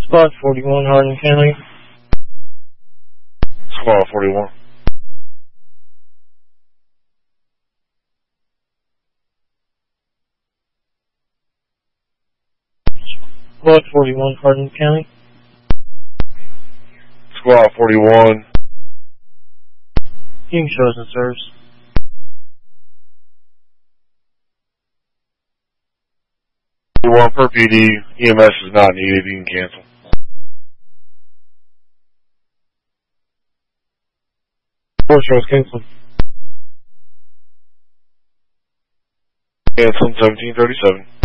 Squad 41, Hardin County. Squad 41. Squad 41, Hardin County. Squad 41. Team shows and serves. One per PD. EMS is not needed. You can cancel. Four shows canceled. Cancel 1737.